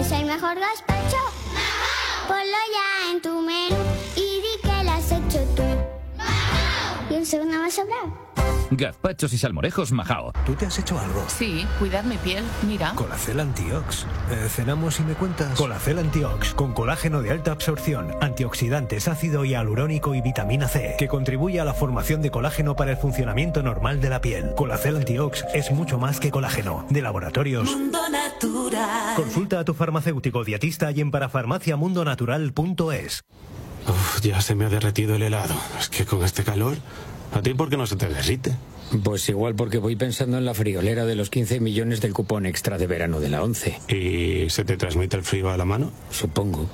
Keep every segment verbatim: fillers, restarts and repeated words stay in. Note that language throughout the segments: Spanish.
es el mejor gazpacho? ¡Majao! Ponlo ya en tu menú y di que lo has hecho tú. ¡Majao! Y un segundo más sobrado. Gazpachos y salmorejos Majao. ¿Tú te has hecho algo? Sí, cuidar mi piel, mira. Colacel Antiox. Eh, ¿Cenamos y me cuentas? Colacel Antiox, con colágeno de alta absorción, antioxidantes, ácido hialurónico y vitamina C, que contribuye a la formación de colágeno para el funcionamiento normal de la piel. Colacel Antiox es mucho más que colágeno. De Laboratorios Mundo Natural. Consulta a tu farmacéutico dietista y en parafarmacia mundo natural punto es. Uf, ya se me ha derretido el helado. Es que con este calor... ¿A ti por qué no se te derrite? Pues igual porque voy pensando en la friolera de los quince millones del cupón extra de verano de la ONCE. ¿Y se te transmite el frío a la mano? Supongo.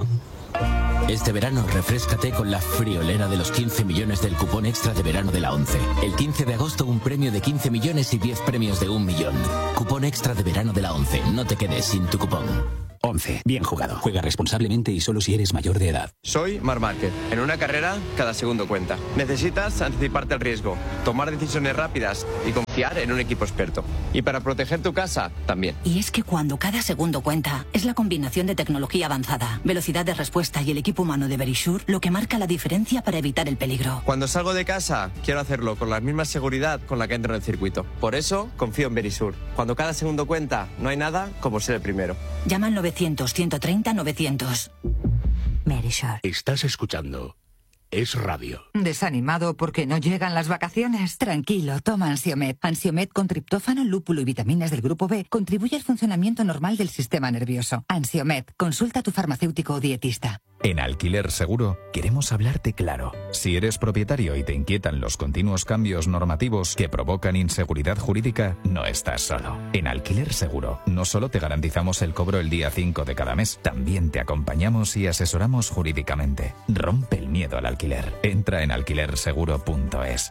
Ah. Este verano refréscate con la friolera de los quince millones del cupón extra de verano de la ONCE. El quince de agosto un premio de quince millones y diez premios de un millón. Cupón extra de verano de la ONCE. No te quedes sin tu cupón. once. Bien jugado. Juega responsablemente y solo si eres mayor de edad. Soy Marc Márquez. En una carrera, cada segundo cuenta. Necesitas anticiparte al riesgo, tomar decisiones rápidas y confiar en un equipo experto. Y para proteger tu casa, también. Y es que cuando cada segundo cuenta, es la combinación de tecnología avanzada, velocidad de respuesta y el equipo humano de Verisure lo que marca la diferencia para evitar el peligro. Cuando salgo de casa, quiero hacerlo con la misma seguridad con la que entro en el circuito. Por eso, confío en Verisure. Cuando cada segundo cuenta, no hay nada como ser el primero. Llama al novecientos, ciento treinta, novecientos. Verisure. Estás escuchando Es Radio. ¿Desanimado porque no llegan las vacaciones? Tranquilo, toma Ansiomed. Ansiomed con triptófano, lúpulo y vitaminas del grupo B contribuye al funcionamiento normal del sistema nervioso. Ansiomed, consulta a tu farmacéutico o dietista. En Alquiler Seguro queremos hablarte claro. Si eres propietario y te inquietan los continuos cambios normativos que provocan inseguridad jurídica, no estás solo. En Alquiler Seguro no solo te garantizamos el cobro el día cinco de cada mes, también te acompañamos y asesoramos jurídicamente. Rompe el miedo al alquiler. Entra en alquiler seguro punto es.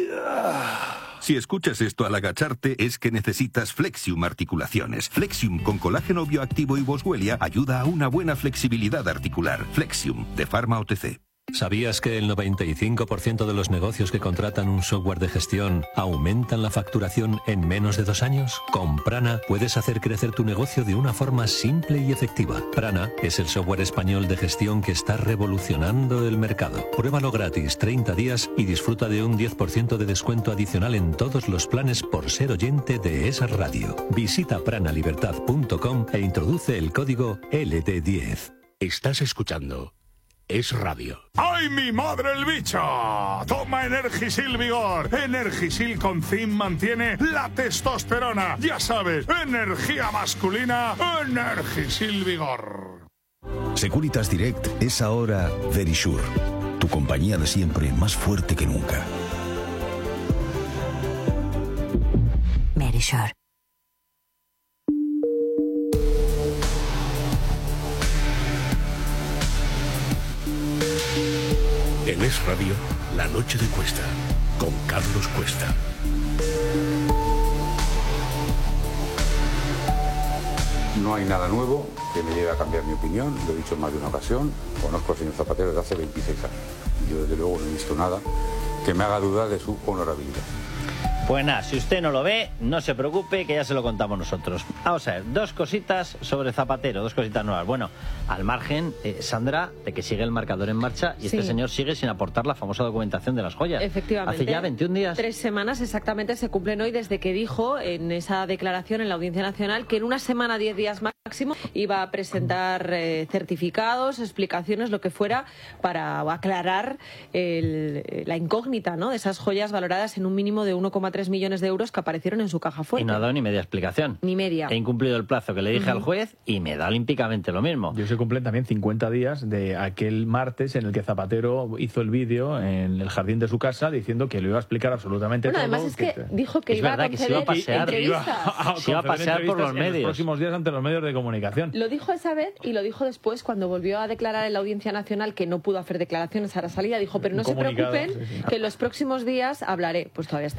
Si escuchas esto al agacharte es que necesitas Flexium Articulaciones. Flexium con colágeno bioactivo y boswellia ayuda a una buena flexibilidad articular. Flexium, de Pharma O T C. ¿Sabías que el noventa y cinco por ciento de los negocios que contratan un software de gestión aumentan la facturación en menos de dos años? Con Prana puedes hacer crecer tu negocio de una forma simple y efectiva. Prana es el software español de gestión que está revolucionando el mercado. Pruébalo gratis treinta días y disfruta de un diez por ciento de descuento adicional en todos los planes por ser oyente de esa radio. Visita prana libertad punto com e introduce el código L D diez. Estás escuchando Es Radio. ¡Ay, mi madre el bicho! Toma Energisil Vigor. Energisil con zinc mantiene la testosterona. Ya sabes, energía masculina, Energisil Vigor. Securitas Direct es ahora Verisure, tu compañía de siempre más fuerte que nunca. Verisure. En Es Radio, La Noche de Cuesta, con Carlos Cuesta. No hay nada nuevo que me lleve a cambiar mi opinión, lo he dicho en más de una ocasión. Conozco al señor Zapatero desde hace veintiséis años. Yo desde luego no he visto nada que me haga dudar de su honorabilidad. Pues nada, si usted no lo ve, no se preocupe, que ya se lo contamos nosotros. Vamos a ver, dos cositas sobre Zapatero, dos cositas nuevas. Bueno, al margen, eh, Sandra, de que sigue el marcador en marcha y sí. Este señor sigue sin aportar la famosa documentación de las joyas. Efectivamente. Hace ya veintiún días. Tres semanas exactamente se cumplen hoy desde que dijo en esa declaración en la Audiencia Nacional que en una semana, diez días máximo, iba a presentar eh, certificados, explicaciones, lo que fuera, para aclarar el, la incógnita, ¿no?, de esas joyas valoradas en un mínimo de uno coma tres millones de euros que aparecieron en su caja fuerte. Y no ha dado ni media explicación. Ni media. He incumplido el plazo que le dije uh-huh. al juez y me da olímpicamente lo mismo. Yo se cumplen también cincuenta días de aquel martes en el que Zapatero hizo el vídeo en el jardín de su casa diciendo que lo iba a explicar absolutamente bueno, todo. Además es que, que dijo que es iba verdad, a conceder que se iba a pasear, entrevistas. Iba a, se iba a pasear por los medios. En los próximos días ante los medios de comunicación. Lo dijo esa vez y lo dijo después cuando volvió a declarar en la Audiencia Nacional que no pudo hacer declaraciones a la salida. Dijo, pero no se preocupen, sí, sí. que en los próximos días hablaré. Pues todavía estamos esperando.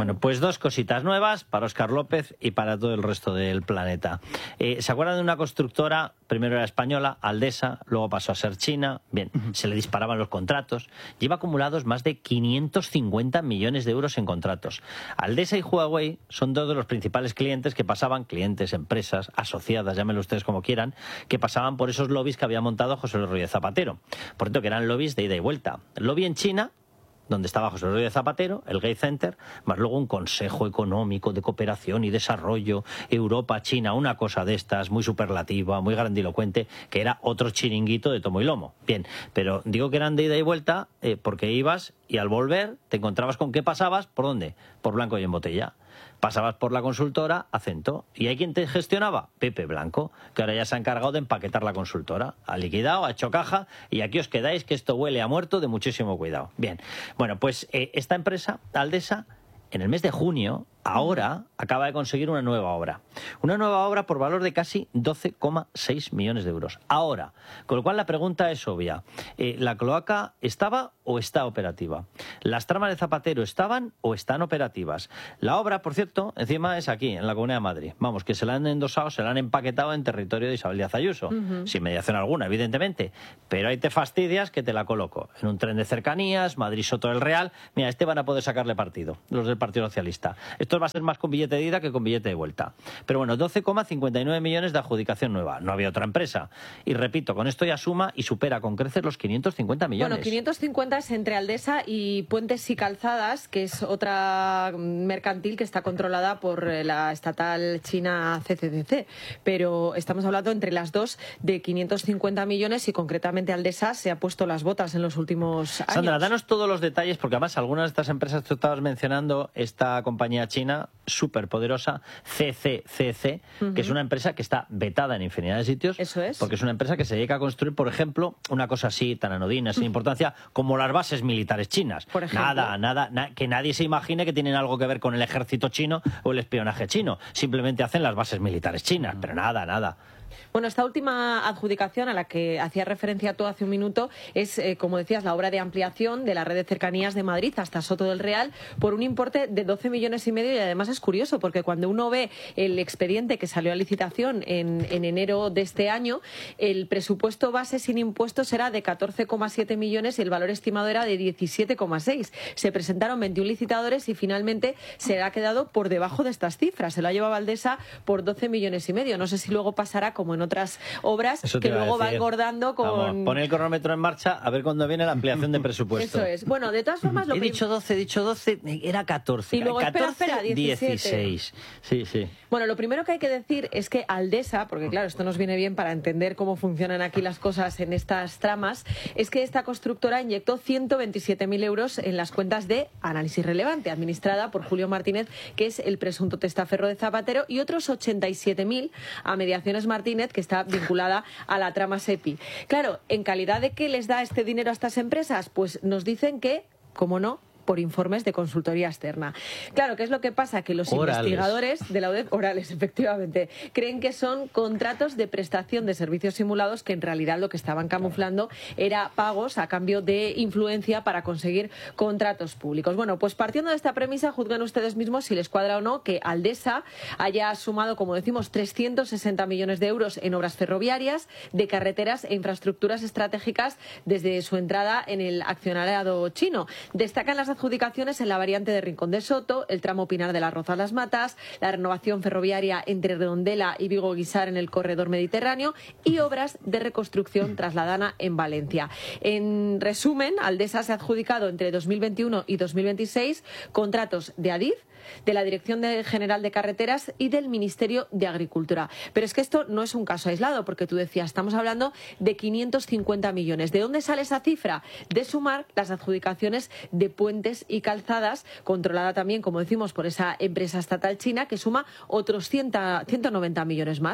Bueno, pues dos cositas nuevas para Óscar López y para todo el resto del planeta. Eh, ¿Se acuerdan de una constructora? Primero era española, Aldesa, luego pasó a ser china. Bien, uh-huh. se le disparaban los contratos. Lleva acumulados más de quinientos cincuenta millones de euros en contratos. Aldesa y Huawei son dos de los principales clientes que pasaban, clientes, empresas, asociadas, llámenlo ustedes como quieran, que pasaban por esos lobbies que había montado José Luis Rodríguez Zapatero. Por cierto, que eran lobbies de ida y vuelta. Lobby en China, donde estaba José Luis Rodríguez Zapatero, el Gates Center, más luego un Consejo Económico de Cooperación y Desarrollo, Europa, China, una cosa de estas, muy superlativa, muy grandilocuente, que era otro chiringuito de tomo y lomo. Bien, pero digo que eran de ida y vuelta eh, porque ibas y al volver te encontrabas con que pasabas, ¿por dónde? Por Blanco y en Botella. Pasabas por la consultora, Acento. ¿Y hay quien te gestionaba? Pepe Blanco, que ahora ya se ha encargado de empaquetar la consultora. Ha liquidado, ha hecho caja y aquí os quedáis, que esto huele a muerto, de muchísimo cuidado. Bien, bueno, pues eh, esta empresa, Aldesa, en el mes de junio, ahora acaba de conseguir una nueva obra. Una nueva obra por valor de casi doce coma seis millones de euros. Ahora, con lo cual la pregunta es obvia. Eh, ¿La cloaca estaba o está operativa? ¿Las tramas de Zapatero estaban o están operativas? La obra, por cierto, encima es aquí, en la Comunidad de Madrid. Vamos, que se la han endosado, se la han empaquetado en territorio de Isabel Díaz Ayuso. Uh-huh. Sin mediación alguna, evidentemente. Pero ahí te fastidias que te la coloco. En un tren de cercanías, Madrid-Soto del Real. Mira, este van a poder sacarle partido, los del Partido Socialista. Esto va a ser más con billete de ida que con billete de vuelta. Pero bueno, doce coma cincuenta y nueve millones de adjudicación nueva. No había otra empresa. Y repito, con esto ya suma y supera con creces los quinientos cincuenta millones. Bueno, quinientos cincuenta es entre Aldesa y Puentes y Calzadas, que es otra mercantil que está controlada por la estatal china C C C C. Pero estamos hablando entre las dos de quinientos cincuenta millones y concretamente Aldesa se ha puesto las botas en los últimos años. Sandra, danos todos los detalles porque además algunas de estas empresas que tú estabas mencionando, esta compañía china súper poderosa, C C C C, uh-huh. que es una empresa que está vetada en infinidad de sitios. Eso es. Porque es una empresa que se dedica a construir, por ejemplo, una cosa así tan anodina, sin importancia, como las bases militares chinas. Por ejemplo. Nada, nada, na, que nadie se imagine que tienen algo que ver con el ejército chino o el espionaje chino. Simplemente hacen las bases militares chinas, pero nada, nada. Bueno, esta última adjudicación a la que hacía referencia tú hace un minuto es, eh, como decías, la obra de ampliación de la red de cercanías de Madrid hasta Soto del Real por un importe de doce millones y medio y además es curioso porque cuando uno ve el expediente que salió a licitación en, en enero de este año, el presupuesto base sin impuestos era de catorce coma siete millones y el valor estimado era de diecisiete coma seis. Se presentaron veintiún licitadores y finalmente se ha quedado por debajo de estas cifras. Se lo ha llevado Aldesa por doce millones y medio. No sé si luego pasará como en otras obras que luego va engordando con... Vamos, pon el cronómetro en marcha a ver cuándo viene la ampliación de presupuesto. Eso es. Bueno, de todas formas... Lo he dicho doce, he dicho doce, era catorce. Y luego, catorce, espera, espera, dieciséis. Sí, sí. Bueno, lo primero que hay que decir es que Aldesa, porque claro, esto nos viene bien para entender cómo funcionan aquí las cosas en estas tramas, es que esta constructora inyectó ciento veintisiete mil euros en las cuentas de Análisis Relevante, administrada por Julio Martínez, que es el presunto testaferro de Zapatero, y otros ochenta y siete mil a Mediaciones Martínez, que está vinculada a la trama SEPI. Claro, ¿en calidad de qué les da este dinero a estas empresas? Pues nos dicen que, como no, por informes de consultoría externa. Claro, ¿qué es lo que pasa? Que los orales. investigadores de la U D E P, orales, efectivamente, creen que son contratos de prestación de servicios simulados que en realidad lo que estaban camuflando era pagos a cambio de influencia para conseguir contratos públicos. Bueno, pues partiendo de esta premisa, juzguen ustedes mismos si les cuadra o no que Aldesa haya sumado, como decimos, trescientos sesenta millones de euros en obras ferroviarias, de carreteras e infraestructuras estratégicas desde su entrada en el accionariado chino. Destacan las adjudicaciones en la variante de Rincón de Soto, el tramo Pinar de la Roza a Las Matas, la renovación ferroviaria entre Redondela y Vigo-Guisar en el corredor mediterráneo y obras de reconstrucción trasladana en Valencia. En resumen, Aldesa se ha adjudicado entre dos mil veintiuno y dos mil veintiséis contratos de Adif, de la Dirección General de Carreteras y del Ministerio de Agricultura. Pero es que esto no es un caso aislado, porque tú decías, estamos hablando de quinientos cincuenta millones. ¿De dónde sale esa cifra? De sumar las adjudicaciones de puentes y calzadas, controlada también, como decimos, por esa empresa estatal china, que suma otros ciento noventa millones más.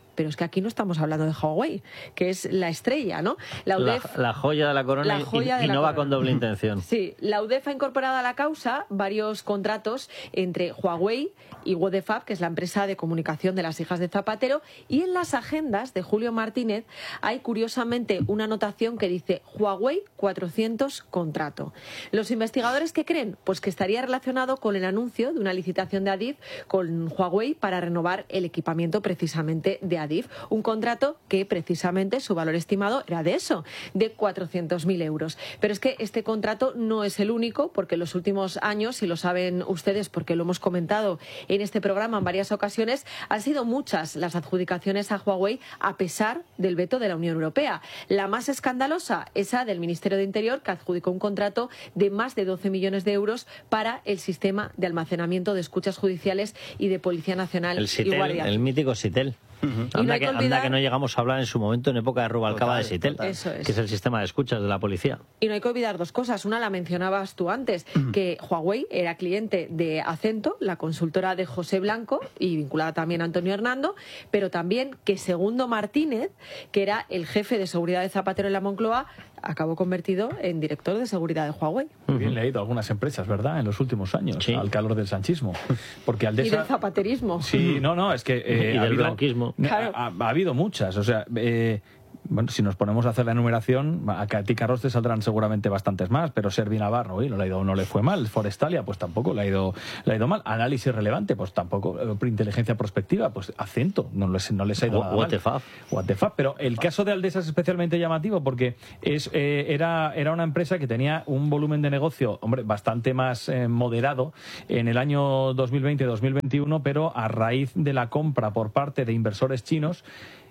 pero es que aquí no estamos hablando de Huawei, que es la estrella, ¿no? La, UDEF, la, la joya de la corona la joya y, de y la no va corona. con doble intención. Sí, la UDEF ha incorporado a la causa varios contratos entre Huawei y Wodefab, que es la empresa de comunicación de las hijas de Zapatero, y en las agendas de Julio Martínez hay curiosamente una anotación que dice Huawei cuatrocientos contrato. ¿Los investigadores qué creen? Pues que estaría relacionado con el anuncio de una licitación de Adif con Huawei para renovar el equipamiento precisamente de Adif, un contrato que precisamente su valor estimado era de eso, de cuatrocientos mil euros. Pero es que este contrato no es el único, porque en los últimos años, y lo saben ustedes porque lo hemos comentado en este programa en varias ocasiones, han sido muchas las adjudicaciones a Huawei a pesar del veto de la Unión Europea. La más escandalosa, esa del Ministerio de Interior, que adjudicó un contrato de más de doce millones de euros para el sistema de almacenamiento de escuchas judiciales y de Policía Nacional el y Sitel, Guardia. el mítico Sitel. Uh-huh. Anda, no que, que olvidar... anda que no llegamos a hablar en su momento en época de Rubalcaba de Sitel, Eso es. que es el sistema de escuchas de la policía. Y no hay que olvidar dos cosas. Una la mencionabas tú antes, uh-huh. que Huawei era cliente de Acento, la consultora de José Blanco, y vinculada también a Antonio Hernando, pero también que Segundo Martínez, que era el jefe de seguridad de Zapatero en la Moncloa, acabó convertido en director de seguridad de Huawei. Muy bien leído algunas empresas, ¿verdad?, en los últimos años, sí. al calor del sanchismo. Porque Aldesa... Y del zapaterismo. Sí, no, no, es que... Eh, y ha del habido... blanquismo. Claro. Ha, ha habido muchas, o sea, eh, bueno, si nos ponemos a hacer la enumeración, a ti, Carlos, te saldrán seguramente bastantes más, pero Servi Navarro, ¿eh? no, le ha ido, no le fue mal. Forestalia, pues tampoco le ha ido, le ha ido mal. Análisis relevante, pues tampoco. Inteligencia prospectiva, pues Acento, no les, no les ha ido nada What the mal. fuck. What the fuck. Pero el caso de Aldesa es especialmente llamativo porque es, eh, era, era una empresa que tenía un volumen de negocio, hombre, bastante más eh, moderado en el año dos mil veinte dos mil veintiuno, pero a raíz de la compra por parte de inversores chinos,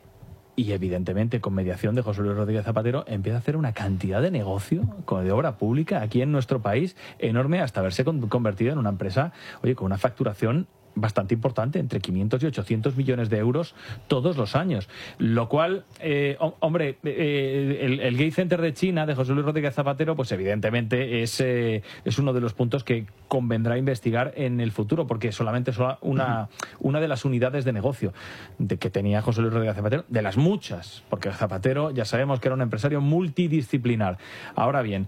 y evidentemente con mediación de José Luis Rodríguez Zapatero, empieza a hacer una cantidad de negocio de obra pública aquí en nuestro país enorme, hasta haberse convertido en una empresa, oye, con una facturación bastante importante, entre quinientos y ochocientos millones de euros todos los años. Lo cual, eh, hombre, eh, el, el Gate Center de China, de José Luis Rodríguez Zapatero, pues evidentemente es, eh, es uno de los puntos que convendrá investigar en el futuro, porque solamente es una, una de las unidades de negocio de que tenía José Luis Rodríguez Zapatero, de las muchas, porque Zapatero ya sabemos que era un empresario multidisciplinar. Ahora bien,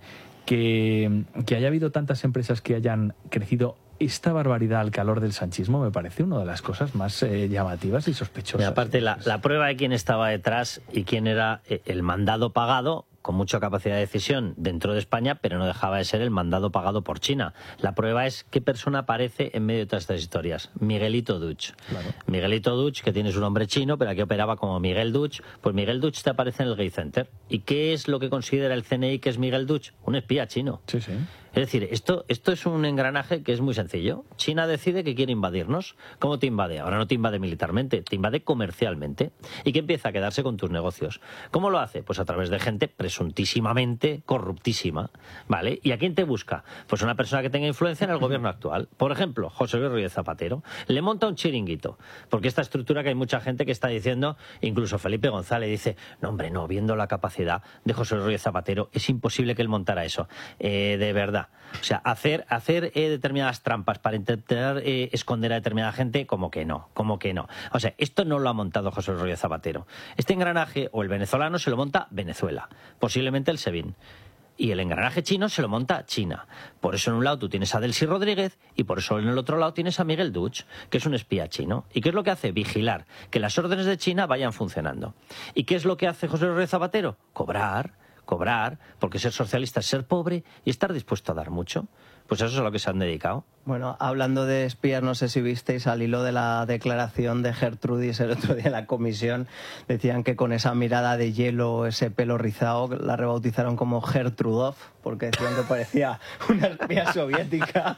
que, que haya habido tantas empresas que hayan crecido esta barbaridad al calor del sanchismo me parece una de las cosas más eh, llamativas y sospechosas. Y aparte, la, la prueba de quién estaba detrás y quién era el mandado pagado, con mucha capacidad de decisión dentro de España, pero no dejaba de ser el mandado pagado por China. La prueba es qué persona aparece en medio de todas estas historias. Miguelito Duch. Claro. Miguelito Duch, que tiene su nombre chino, pero aquí operaba como Miguel Duch. Pues Miguel Duch te aparece en el Gate Center. ¿Y qué es lo que considera el C N I que es Miguel Duch? Un espía chino. Sí, sí. Es decir, esto, esto es un engranaje que es muy sencillo. China decide que quiere invadirnos. ¿Cómo te invade? Ahora no te invade militarmente, te invade comercialmente. ¿Y que empieza a quedarse con tus negocios? ¿Cómo lo hace? Pues a través de gente presuntísimamente corruptísima. ¿Vale? ¿Y a quién te busca? Pues una persona que tenga influencia en el gobierno actual. Por ejemplo, José Luis Rodríguez Zapatero. Le monta un chiringuito. Porque esta estructura que hay mucha gente que está diciendo, incluso Felipe González dice, no hombre, no, viendo la capacidad de José Luis Rodríguez Zapatero, es imposible que él montara eso. Eh, de verdad. O sea, hacer, hacer eh, determinadas trampas para intentar eh, esconder a determinada gente, como que no, como que no. O sea, esto no lo ha montado José Rodríguez Zapatero. Este engranaje, o el venezolano, se lo monta Venezuela, posiblemente el SEBIN. Y el engranaje chino se lo monta China. Por eso en un lado tú tienes a Delcy Rodríguez y por eso en el otro lado tienes a Miguel Duch, que es un espía chino. ¿Y qué es lo que hace? Vigilar que las órdenes de China vayan funcionando. ¿Y qué es lo que hace José Rodríguez Zapatero? Cobrar. Cobrar, porque ser socialista es ser pobre y estar dispuesto a dar mucho. Pues eso es a lo que se han dedicado. Bueno, hablando de espías, no sé si visteis al hilo de la declaración de Gertrudis el otro día en la comisión, decían que con esa mirada de hielo, ese pelo rizado, la rebautizaron como Gertrudov, porque decían que parecía una espía soviética,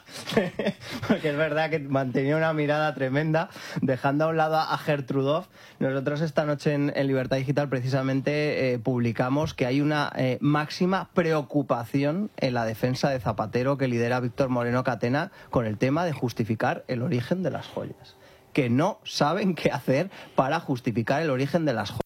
porque es verdad que mantenía una mirada tremenda, dejando a un lado a Gertrudov. Nosotros esta noche en, en Libertad Digital precisamente eh, publicamos que hay una eh, máxima preocupación en la defensa de Zapatero que lidera Víctor Moreno Catena con el tema de justificar el origen de las joyas. Que no saben qué hacer para justificar el origen de las joyas.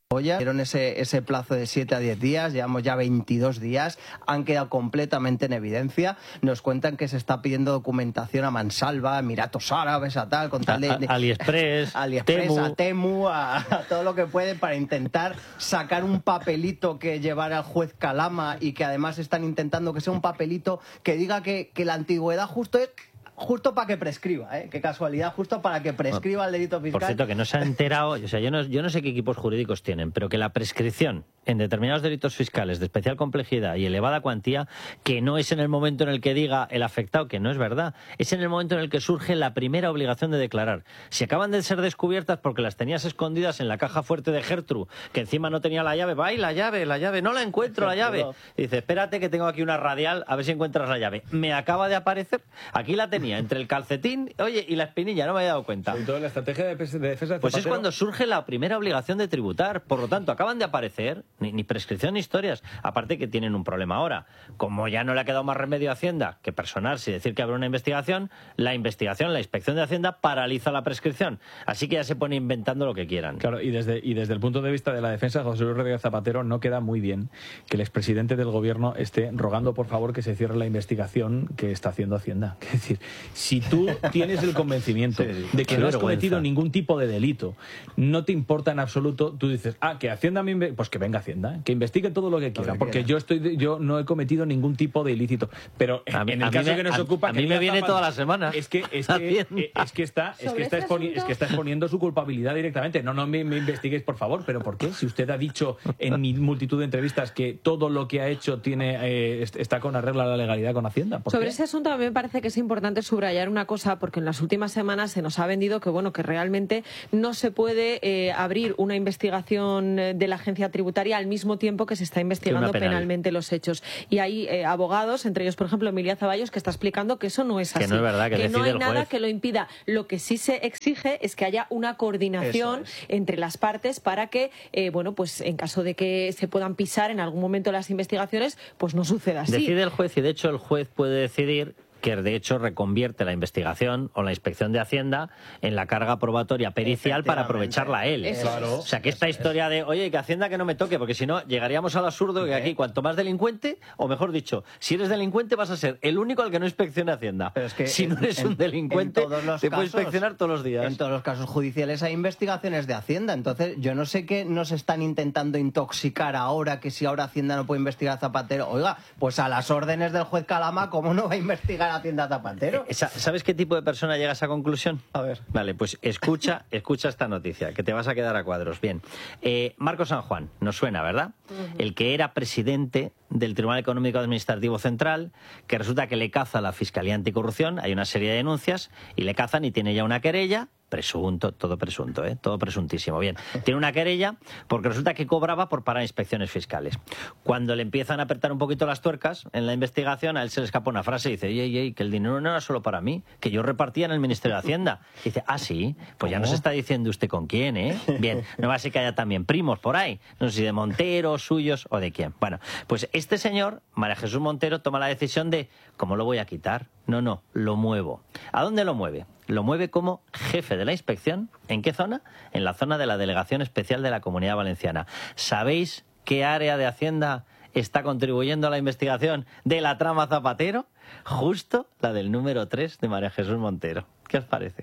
Dieron ese, ese plazo de siete a diez días, llevamos ya veintidós días, han quedado completamente en evidencia. Nos cuentan que se está pidiendo documentación a mansalva, a Emiratos Árabes, a tal, con tal de... A, a, AliExpress, AliExpress, Temu. a Temu, a, a todo lo que pueden para intentar sacar un papelito que llevara al juez Calama y que además están intentando que sea un papelito que diga que, que la antigüedad justo es... Justo para que prescriba, ¿eh? Qué casualidad, justo para que prescriba el delito fiscal. Por cierto, que no se ha enterado, o sea, yo no, yo no sé qué equipos jurídicos tienen, pero que la prescripción en determinados delitos fiscales de especial complejidad y elevada cuantía, que no es en el momento en el que diga el afectado que no es verdad, es en el momento en el que surge la primera obligación de declarar. Si acaban de ser descubiertas porque las tenías escondidas en la caja fuerte de Gertrude, que encima no tenía la llave, va, y la llave, la llave, no la encuentro, la llave. Y dice, espérate que tengo aquí una radial, a ver si encuentras la llave. Me acaba de aparecer, aquí la tenía entre el calcetín, oye, y la espinilla, no me había dado cuenta. Sobre todo la estrategia de defensa de Zapatero. Pues es cuando surge la primera obligación de tributar. Por lo tanto, acaban de aparecer, ni, ni prescripción ni historias. Aparte que tienen un problema ahora. Como ya no le ha quedado más remedio a Hacienda que personarse y decir que habrá una investigación, la investigación, la inspección de Hacienda paraliza la prescripción. Así que ya se pone inventando lo que quieran. Claro, y desde, y desde el punto de vista de la defensa de José Luis Rodríguez Zapatero, no queda muy bien que el expresidente del gobierno esté rogando por favor que se cierre la investigación que está haciendo Hacienda. Es decir, si tú tienes el convencimiento sí, sí. de que Qué no has cometido ningún tipo de delito, no te importa en absoluto, tú dices, ah, que Hacienda me inve pues que venga Hacienda, que investigue todo lo que quiera, lo que porque quiera. yo estoy yo no he cometido ningún tipo de ilícito. Pero a mí, en el a caso me, que nos a, ocupa, a mí me viene toda la semana. Es que es que, es que está es que está, exponi es que está exponiendo su culpabilidad directamente. No, no me, me investiguéis, por favor. ¿Pero por qué? Si usted ha dicho en mi multitud de entrevistas que todo lo que ha hecho tiene eh, está con arreglo a la legalidad con Hacienda. ¿Por Sobre qué? ese asunto a mí me parece que es importante subrayar una cosa, porque en las últimas semanas se nos ha vendido que bueno que realmente no se puede eh, abrir una investigación de la agencia tributaria al mismo tiempo que se está investigando penal. penalmente los hechos. Y hay eh, abogados, entre ellos, por ejemplo, Emilia Zaballos, que está explicando que eso no es así. Que no es verdad, que, que no hay el nada juez. que lo impida. Lo que sí se exige es que haya una coordinación es. entre las partes para que, eh, bueno, pues en caso de que se puedan pisar en algún momento las investigaciones, pues no suceda así. Decide el juez y, de hecho, el juez puede decidir que de hecho reconvierte la investigación o la inspección de Hacienda en la carga probatoria pericial para aprovecharla a él. Claro, o sea, que esta historia de, oye, que Hacienda que no me toque, porque si no, llegaríamos al absurdo que aquí cuanto más delincuente, o mejor dicho, si eres delincuente vas a ser el único al que no inspeccione Hacienda. Pero es que si no eres en, un delincuente, en todos los te casos, puedes inspeccionar todos los días. En todos los casos judiciales hay investigaciones de Hacienda, entonces yo no sé qué nos están intentando intoxicar ahora, que si ahora Hacienda no puede investigar a Zapatero. Oiga, pues a las órdenes del juez Calama, ¿cómo no va a investigar a Hacienda a Zapatero? ¿Sabes qué tipo de persona llega a esa conclusión? A ver. Vale, pues escucha, escucha esta noticia, que te vas a quedar a cuadros. Bien, eh, Marco San Juan, nos suena, ¿verdad? Uh-huh. El que era presidente del Tribunal Económico Administrativo Central, que resulta que le caza la Fiscalía Anticorrupción, hay una serie de denuncias, y le cazan y tiene ya una querella, presunto, todo presunto, ¿eh? Todo presuntísimo. Bien, tiene una querella porque resulta que cobraba por parar inspecciones fiscales. Cuando le empiezan a apretar un poquito las tuercas en la investigación, a él se le escapa una frase y dice, ey, ey, ey, que el dinero no era solo para mí, que yo repartía en el Ministerio de Hacienda. Y dice, ah, sí, pues ya nos está diciendo usted con quién, ¿eh? Bien, no va a ser que haya también primos por ahí, no sé si de Montero, suyos o de quién. Bueno, pues este señor, María Jesús Montero, toma la decisión de, ¿cómo lo voy a quitar? No, no, lo muevo. ¿A dónde lo mueve? Lo mueve como jefe de la inspección. ¿En qué zona? En la zona de la Delegación Especial de la Comunidad Valenciana. ¿Sabéis qué área de Hacienda está contribuyendo a la investigación de la trama Zapatero? Justo la del número tres de María Jesús Montero. ¿Qué os parece?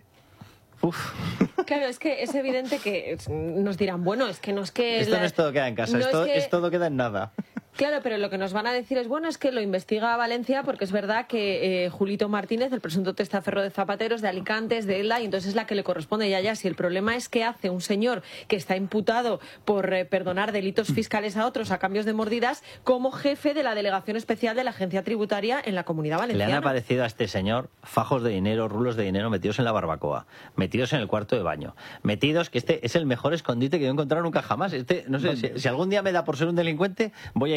Uf. Claro, es que es evidente que nos dirán, bueno, es que no es que... Esto la... no es todo queda en casa, no esto, es que... esto no queda en nada. Claro, pero lo que nos van a decir es, bueno, es que lo investiga Valencia porque es verdad que eh, Julito Martínez, el presunto testaferro de Zapatero, es de Alicante, es de Elda, y entonces es la que le corresponde. Ya, ya, si el problema es que hace un señor que está imputado por eh, perdonar delitos fiscales a otros a cambios de mordidas como jefe de la Delegación Especial de la Agencia Tributaria en la Comunidad Valenciana. Le han aparecido a este señor fajos de dinero, rulos de dinero metidos en la barbacoa, metidos en el cuarto de baño, metidos, que este es el mejor escondite que yo he encontrado nunca jamás. Este, no sé, si, si algún día me da por ser un delincuente, voy a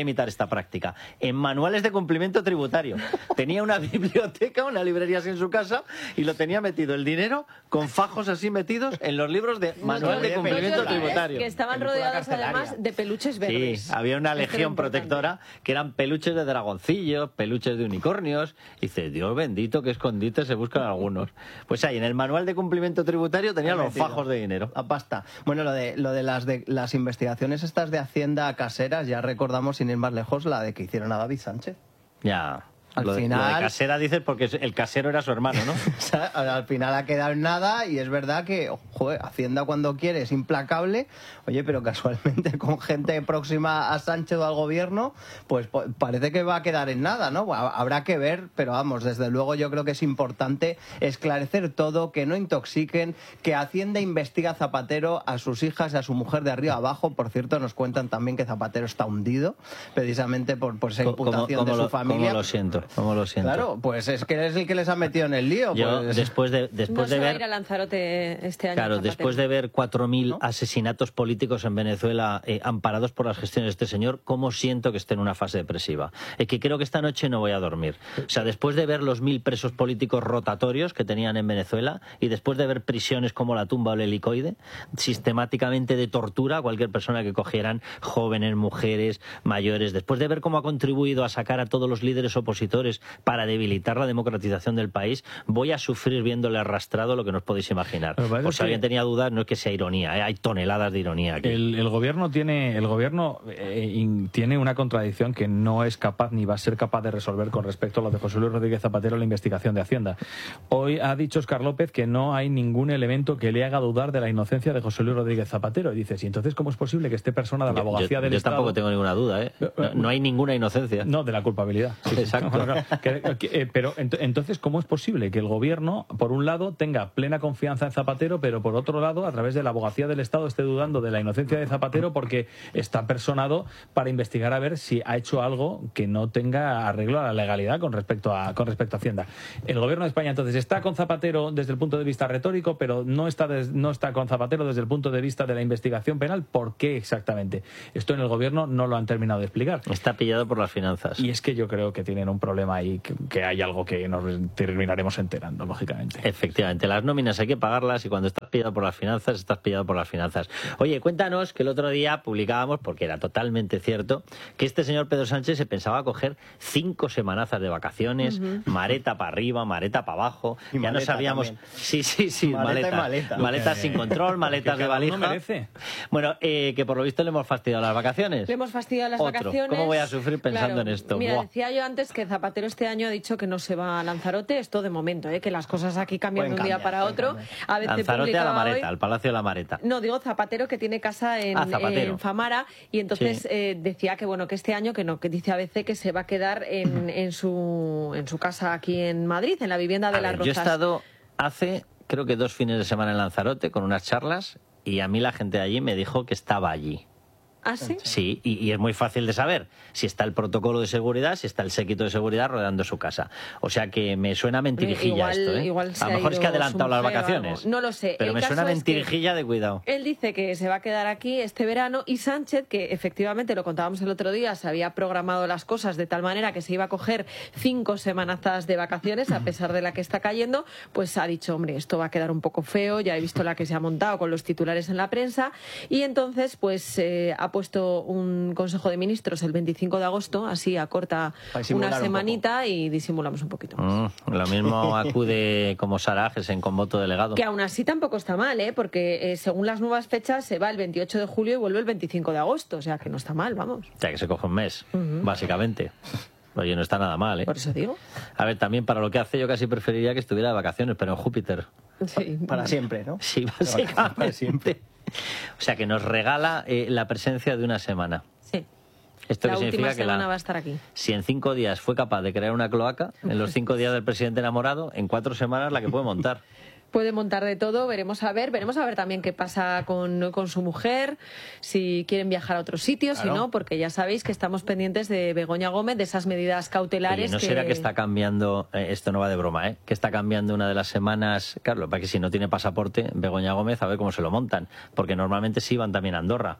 imitar esta práctica. En manuales de cumplimiento tributario. Tenía una biblioteca, una librería así en su casa y lo tenía metido el dinero con fajos así metidos en los libros de manual de cumplimiento tributario. Que estaban rodeados además de peluches verdes. Sí, había una legión protectora que eran peluches de dragoncillos, peluches de unicornios. Y dice, Dios bendito, qué escondite se buscan algunos. Pues ahí, en el manual de cumplimiento tributario tenía los fajos de dinero. La pasta. Bueno, lo de, lo de, las, de las investigaciones estas de Hacienda caseras, ya recordamos, sin ir más lejos, la de que hicieron a David Sánchez. Ya... Al lo, de, final... lo de casera dices porque el casero era su hermano, ¿no? O sea, al final ha quedado en nada y es verdad que, joder, Hacienda cuando quiere es implacable, oye, pero casualmente con gente próxima a Sánchez o al gobierno, pues parece que va a quedar en nada, ¿no? Habrá que ver, pero vamos, desde luego yo creo que es importante esclarecer todo, que no intoxiquen, que Hacienda investiga a Zapatero, a sus hijas y a su mujer de arriba abajo. Por cierto, nos cuentan también que Zapatero está hundido, precisamente por, por esa imputación de su lo, familia. Como lo siento. Como lo siento. Claro, pues es que es el que les ha metido en el lío. Yo, pues... después de, después no de se ver... va a ir a Lanzarote este año. Claro, Zapatero. después de ver cuatro mil ¿no? asesinatos políticos en Venezuela eh, amparados por las gestiones de este señor, ¿cómo siento que esté en una fase depresiva? Es que creo que esta noche no voy a dormir. O sea, después de ver los mil presos políticos rotatorios que tenían en Venezuela y después de ver prisiones como La Tumba o el Helicoide, sistemáticamente de tortura a cualquier persona que cogieran, jóvenes, mujeres, mayores, después de ver cómo ha contribuido a sacar a todos los líderes opositores para debilitar la democratización del país, voy a sufrir viéndole arrastrado lo que no os podéis imaginar. Por si alguien tenía dudas, no es que sea ironía, ¿eh? Hay toneladas de ironía aquí. El, el gobierno tiene el gobierno eh, in, tiene una contradicción que no es capaz ni va a ser capaz de resolver con respecto a lo de José Luis Rodríguez Zapatero en la investigación de Hacienda. Hoy ha dicho Óscar López que no hay ningún elemento que le haga dudar de la inocencia de José Luis Rodríguez Zapatero. Y dices, ¿y entonces cómo es posible que esté persona de la abogacía yo, del yo Estado? Yo tampoco tengo ninguna duda, ¿eh? No, no hay ninguna inocencia. No, de la culpabilidad. Sí, exacto. No, no, no. Que, que, eh, pero ent entonces, ¿cómo es posible que el gobierno, por un lado, tenga plena confianza en Zapatero, pero por otro lado, a través de la abogacía del Estado, esté dudando de la inocencia de Zapatero porque está personado para investigar a ver si ha hecho algo que no tenga arreglo a la legalidad con respecto a, con respecto a Hacienda? El gobierno de España, entonces, está con Zapatero desde el punto de vista retórico, pero no está, des, no está con Zapatero desde el punto de vista de la investigación penal. ¿Por qué exactamente? Esto en el gobierno no lo han terminado de explicar. Está pillado por las finanzas. Y es que yo creo que tienen un problema ahí, que, que hay algo que nos terminaremos enterando, lógicamente. Efectivamente, las nóminas hay que pagarlas y cuando estás pillado por las finanzas, estás pillado por las finanzas. Oye, cuéntanos que el otro día publicábamos, porque era totalmente cierto, que este señor Pedro Sánchez se pensaba coger cinco semanazas de vacaciones, uh-huh. mareta para arriba, mareta para abajo, y ya no sabíamos... También. Sí, sí, sí, maleta. maleta. maleta. Maletas sin control, maletas de valija. Merece. Bueno, eh, que por lo visto le hemos fastidiado las vacaciones. Le hemos fastidiado las Otro. vacaciones. ¿Cómo voy a sufrir pensando claro, en esto? Mira, Buah. decía yo antes que Zapatero este año ha dicho que no se va a Lanzarote, esto de momento, ¿eh? Que las cosas aquí cambian pueden de un día cambiar, para otro. A veces Lanzarote a la Mareta, hoy... al Palacio de la Mareta. No, digo Zapatero, que tiene casa en, ah, en Famara, y entonces sí. eh, decía que bueno que este año que no, que dice a veces que se va a quedar en, en su en su casa aquí en Madrid, en la vivienda de a las ver, Rozas. Yo he estado hace, creo que dos fines de semana en Lanzarote con unas charlas y a mí la gente de allí me dijo que estaba allí. ¿Ah, sí? Sí, y, y es muy fácil de saber si está el protocolo de seguridad, si está el séquito de seguridad rodeando su casa. O sea que me suena mentirijilla igual, esto, ¿eh? Igual se a lo mejor es que ha adelantado las vacaciones. No lo sé. Pero el me caso suena es mentirijilla de cuidado. Él dice que se va a quedar aquí este verano y Sánchez, que efectivamente, lo contábamos el otro día, se había programado las cosas de tal manera que se iba a coger cinco semanazas de vacaciones, a pesar de la que está cayendo, pues ha dicho, hombre, esto va a quedar un poco feo, ya he visto la que se ha montado con los titulares en la prensa, y entonces pues eh, ha puesto un Consejo de Ministros el veinticinco de agosto, así acorta una semanita un y disimulamos un poquito más. Mm, lo mismo acude como Sara Agesen con voto delegado. Que aún así tampoco está mal, ¿eh? Porque eh, según las nuevas fechas se va el veintiocho de julio y vuelve el veinticinco de agosto, o sea que no está mal, vamos. O sea que se coge un mes, uh-huh. básicamente. Oye, no está nada mal, ¿eh? Por eso digo. A ver, también para lo que hace yo casi preferiría que estuviera de vacaciones, pero en Júpiter. Sí. Para siempre, ¿no? Sí, básicamente. Para siempre. O sea que nos regala eh, la presencia de una semana. Sí. Esto la que última significa que semana la, va a estar aquí. Si en cinco días fue capaz de crear una cloaca, en los cinco días del presidente enamorado, en cuatro semanas la que puede montar. Puede montar de todo, veremos a ver, veremos a ver también qué pasa con, con su mujer, si quieren viajar a otros sitios, claro. Si no, porque ya sabéis que estamos pendientes de Begoña Gómez, de esas medidas cautelares. Oye, ¿no que... será que está cambiando, eh, esto no va de broma, ¿eh? Que está cambiando una de las semanas, claro, para que si no tiene pasaporte, Begoña Gómez, a ver cómo se lo montan, porque normalmente sí van también a Andorra.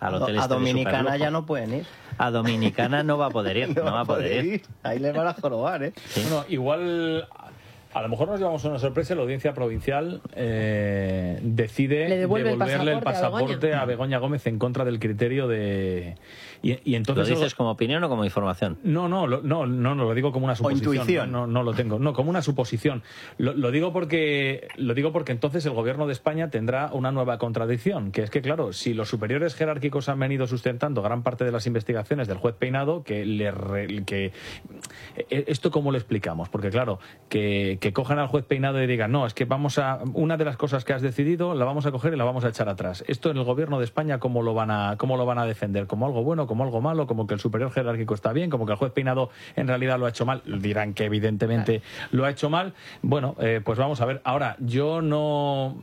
al hotel a este de Dominicana superlujo. ya no pueden ir. A Dominicana no va a poder ir, no, no va a poder ir. ir. Ahí les van a jorobar, ¿eh? Sí. Bueno, igual... A lo mejor nos llevamos una sorpresa. La audiencia provincial eh, decide Le devuelve el devolverle el pasaporte pasaporte a a Begoña Gómez en contra del criterio de... Y, y entonces ¿Lo dices como opinión o como información? No, no, lo, no, no, no, lo digo como una suposición. intuición. No, no, no lo tengo. No, como una suposición. Lo, lo digo porque lo digo porque entonces el gobierno de España tendrá una nueva contradicción, que es que, claro, si los superiores jerárquicos han venido sustentando gran parte de las investigaciones del juez Peinado, que le re, que esto cómo lo explicamos, porque claro, que, que cojan al juez Peinado y digan, no, es que vamos a una de las cosas que has decidido la vamos a coger y la vamos a echar atrás. Esto en el gobierno de España cómo lo van a cómo lo van a defender, como algo bueno, como algo malo, como que el superior jerárquico está bien, como que el juez Peinado en realidad lo ha hecho mal. Dirán que evidentemente lo ha hecho mal. Bueno, eh, pues vamos a ver. Ahora, yo no...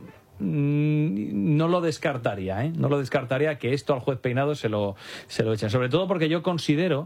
no lo descartaría, ¿eh? No lo descartaría que esto al juez Peinado se lo, se lo echen. Sobre todo porque yo considero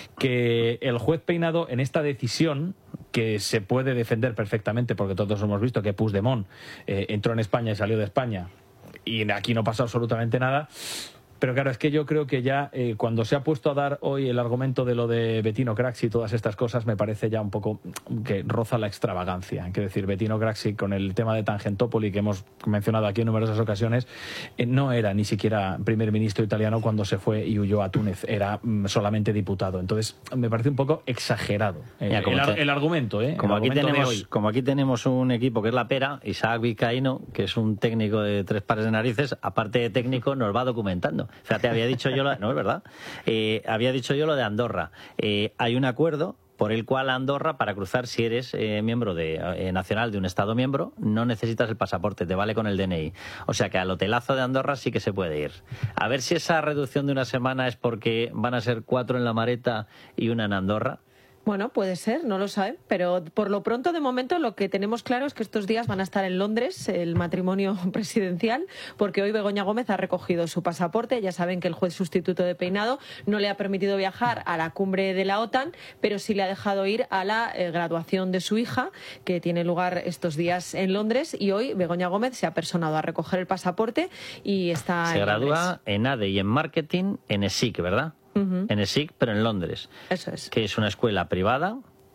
que el juez Peinado en esta decisión, que se puede defender perfectamente, porque todos hemos visto que Puigdemont eh, entró en España y salió de España, y aquí no pasa absolutamente nada. Pero claro, es que yo creo que ya eh, cuando se ha puesto a dar hoy el argumento de lo de Bettino Craxi y todas estas cosas, me parece ya un poco que roza la extravagancia. Hay que decir, Bettino Craxi con el tema de Tangentopoli, que hemos mencionado aquí en numerosas ocasiones, eh, no era ni siquiera primer ministro italiano cuando se fue y huyó a Túnez, era mm, solamente diputado. Entonces, me parece un poco exagerado eh, Mira, el, te, el argumento. Eh, como, el aquí argumento tenemos, de hoy. como aquí tenemos un equipo que es la pera, Isaac Vizcaíno, que es un técnico de tres pares de narices, aparte de técnico, nos va documentando. O sea, te había dicho yo, lo, no es verdad, eh, había dicho yo lo de Andorra. Eh, hay un acuerdo por el cual Andorra, para cruzar, si eres eh, miembro de, eh, nacional de un Estado miembro, no necesitas el pasaporte, te vale con el D N I. O sea que al hotelazo de Andorra sí que se puede ir. A ver si esa reducción de una semana es porque van a ser cuatro en la Mareta y una en Andorra. Bueno, puede ser, no lo saben, pero por lo pronto, de momento, lo que tenemos claro es que estos días van a estar en Londres, el matrimonio presidencial, porque hoy Begoña Gómez ha recogido su pasaporte. Ya saben que el juez sustituto de Peinado no le ha permitido viajar a la cumbre de la OTAN, pero sí le ha dejado ir a la eh, graduación de su hija, que tiene lugar estos días en Londres, y hoy Begoña Gómez se ha personado a recoger el pasaporte y está Se en gradúa Londres. en A D E y en Marketing en E S I C, ¿verdad? Uh-huh. En E S I C, pero en Londres. Eso es. Que es una escuela privada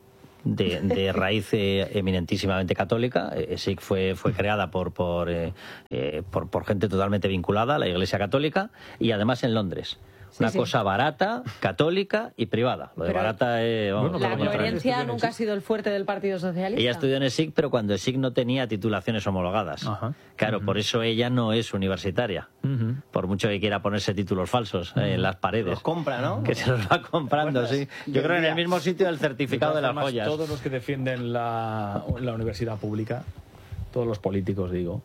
de, de raíz eh, eminentísimamente católica. E S I C fue, fue creada por, por, eh, eh, por, por gente totalmente vinculada a la Iglesia Católica y además en Londres. Sí, Una sí. cosa barata, católica y privada. Lo de Pero barata es... Vamos, La lo contrario. coherencia nunca ha sido el fuerte del Partido Socialista. Ella estudió en E S I C, pero cuando E S I C no tenía titulaciones homologadas. Ajá. Claro, por eso ella no es universitaria. Uh-huh. Por mucho que quiera ponerse títulos falsos eh, en las paredes. Los compra, ¿no? Que se los va comprando, sí. Yo creo en el mismo sitio del certificado de, todas las formas, joyas. Todos los que defienden la, la universidad pública, todos los políticos, digo,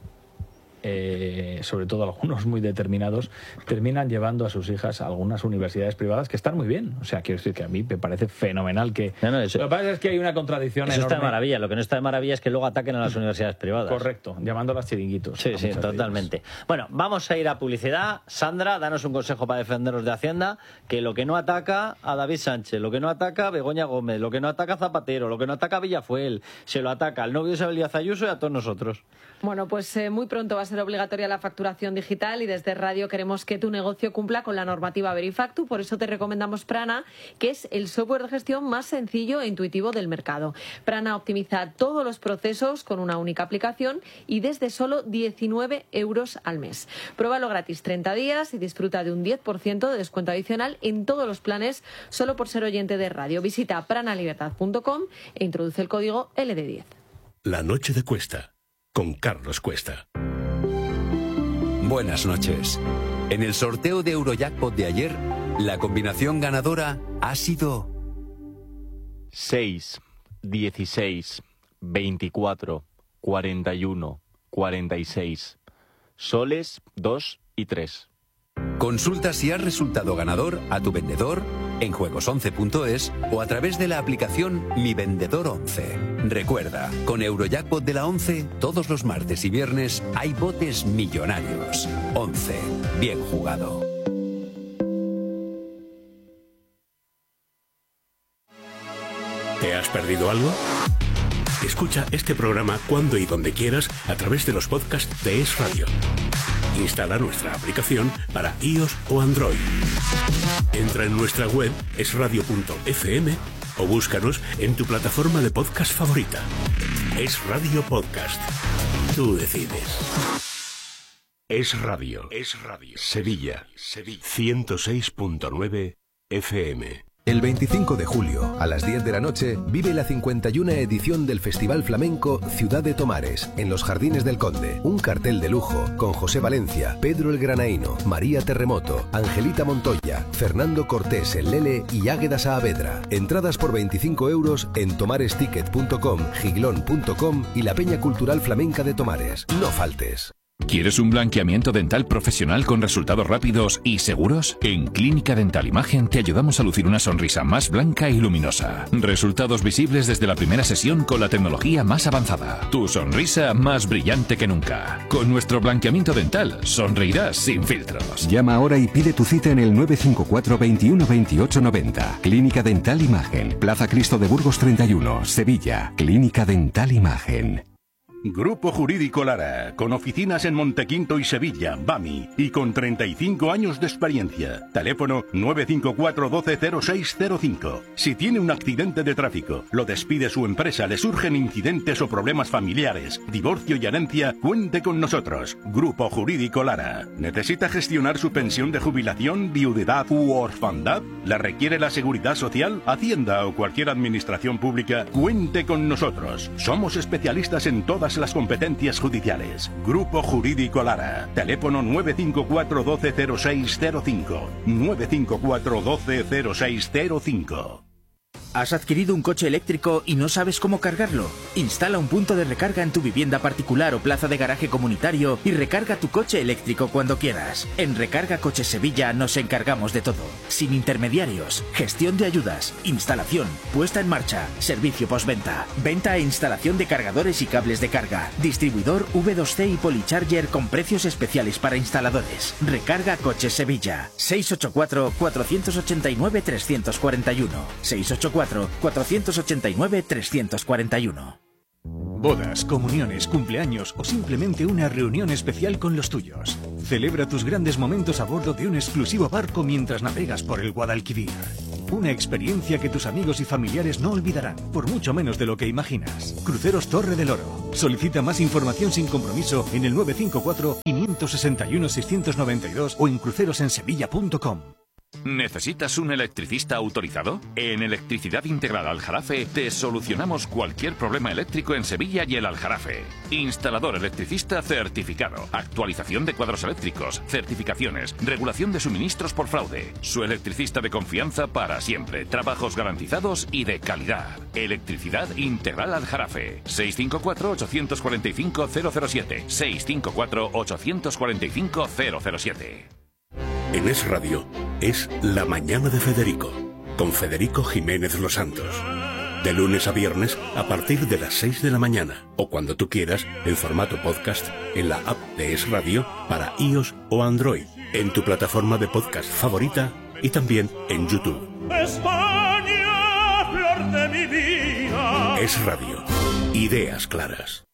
eh, sobre todo algunos muy determinados, terminan llevando a sus hijas a algunas universidades privadas que están muy bien. O sea, quiero decir que a mí me parece fenomenal que... No, no, eso, lo que pasa es que hay una contradicción eso enorme. está de maravilla. Lo que no está de maravilla es que luego ataquen a las universidades privadas. Correcto, llamándolas chiringuitos. Sí, sí, totalmente. Bueno, vamos a ir a publicidad. Sandra, danos un consejo para defendernos de Hacienda, que lo que no ataca a David Sánchez, lo que no ataca a Begoña Gómez, lo que no ataca a Zapatero, lo que no ataca a Villafuel, se lo ataca al novio de Isabel Díaz Ayuso y a todos nosotros. Bueno, pues eh, muy pronto va a ser obligatoria la facturación digital y desde Radio queremos que tu negocio cumpla con la normativa Verifactu. Por eso te recomendamos Prana, que es el software de gestión más sencillo e intuitivo del mercado. Prana optimiza todos los procesos con una única aplicación y desde solo diecinueve euros al mes. Pruébalo gratis treinta días y disfruta de un diez por ciento de descuento adicional en todos los planes solo por ser oyente de Radio. Visita pranalibertad punto com e introduce el código L D diez. La noche de Cuesta, con Carlos Cuesta. Buenas noches. En el sorteo de Eurojackpot de ayer, la combinación ganadora ha sido seis, dieciséis, veinticuatro, cuarenta y uno, cuarenta y seis. Soles dos y tres. Consulta si has resultado ganador a tu vendedor en juegos once punto es o a través de la aplicación Mi Vendedor once. Recuerda, con Eurojackpot de la once, todos los martes y viernes hay botes millonarios. once. Bien jugado. ¿Te has perdido algo? Escucha este programa cuando y donde quieras a través de los podcasts de Es Radio. Instala nuestra aplicación para iOS o Android. Entra en nuestra web es radio punto f m o búscanos en tu plataforma de podcast favorita. Es Radio Podcast. Tú decides. Es Radio. Es Radio. Sevilla. Sevilla. ciento seis punto nueve F M. El veinticinco de julio, a las diez de la noche, vive la cincuenta y una edición del Festival Flamenco Ciudad de Tomares, en los Jardines del Conde. Un cartel de lujo con José Valencia, Pedro el Granaíno, María Terremoto, Angelita Montoya, Fernando Cortés el Lele y Águeda Saavedra. Entradas por veinticinco euros en tomaresticket punto com, giglón punto com y la Peña Cultural Flamenca de Tomares. No faltes. ¿Quieres un blanqueamiento dental profesional con resultados rápidos y seguros? En Clínica Dental Imagen te ayudamos a lucir una sonrisa más blanca y luminosa. Resultados visibles desde la primera sesión con la tecnología más avanzada. Tu sonrisa más brillante que nunca. Con nuestro blanqueamiento dental sonreirás sin filtros. Llama ahora y pide tu cita en el nueve cinco cuatro, veintiuno, veintiocho, noventa. Clínica Dental Imagen. Plaza Cristo de Burgos treinta y uno, Sevilla. Clínica Dental Imagen. Grupo Jurídico Lara, con oficinas en Montequinto y Sevilla, Bami, y con treinta y cinco años de experiencia. Teléfono nueve cinco cuatro, doce, cero seis cero cinco. Si tiene un accidente de tráfico, lo despide su empresa, le surgen incidentes o problemas familiares, divorcio y herencia, cuente con nosotros. Grupo Jurídico Lara. ¿Necesita gestionar su pensión de jubilación, viudedad u orfandad? ¿La requiere la Seguridad Social, Hacienda o cualquier administración pública? Cuente con nosotros. Somos especialistas en todas las competencias judiciales. Grupo Jurídico Lara. Teléfono nueve cinco cuatro, doce, cero seis cero cinco. nueve cinco cuatro, doce, cero seis cero cinco. ¿Has adquirido un coche eléctrico y no sabes cómo cargarlo? Instala un punto de recarga en tu vivienda particular o plaza de garaje comunitario y recarga tu coche eléctrico cuando quieras. En Recarga Coches Sevilla nos encargamos de todo. Sin intermediarios, gestión de ayudas, instalación, puesta en marcha, servicio postventa, venta e instalación de cargadores y cables de carga, distribuidor V dos C y Polycharger con precios especiales para instaladores. Recarga Coches Sevilla. seis ocho cuatro, cuatro ocho nueve, tres cuatro uno. seis ocho cuatro, cuatro ocho nueve, tres cuatro uno. Bodas, comuniones, cumpleaños o simplemente una reunión especial con los tuyos. Celebra tus grandes momentos a bordo de un exclusivo barco mientras navegas por el Guadalquivir. Una experiencia que tus amigos y familiares no olvidarán, por mucho menos de lo que imaginas. Cruceros Torre del Oro. Solicita más información sin compromiso en el nueve cinco cuatro, cinco seis uno, seis nueve dos o en crucerosensevilla punto com. ¿Necesitas un electricista autorizado? En Electricidad Integral Aljarafe te solucionamos cualquier problema eléctrico en Sevilla y el Aljarafe. Instalador electricista certificado, actualización de cuadros eléctricos, certificaciones, regulación de suministros por fraude. Su electricista de confianza para siempre, trabajos garantizados y de calidad. Electricidad Integral Aljarafe. seis cinco cuatro, ocho cuatro cinco, cero cero siete. seis cinco cuatro, ocho cuatro cinco, cero cero siete. En Es Radio es La Mañana de Federico, con Federico Jiménez Los Santos. De lunes a viernes a partir de las seis de la mañana o cuando tú quieras en formato podcast en la app de Es Radio para iOS o Android, en tu plataforma de podcast favorita y también en YouTube. España, flor de mi vida. Es Radio. Ideas claras.